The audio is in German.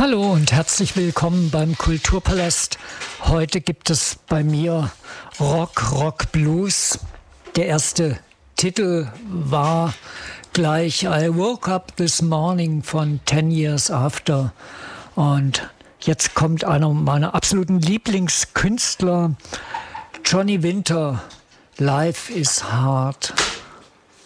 Hallo und herzlich willkommen beim Kulturpalast. Heute gibt es bei mir Rock Blues. Der erste Titel war gleich I Woke Up This Morning von 10 Years After. Und jetzt kommt einer meiner absoluten Lieblingskünstler, Johnny Winter, Life is Hard.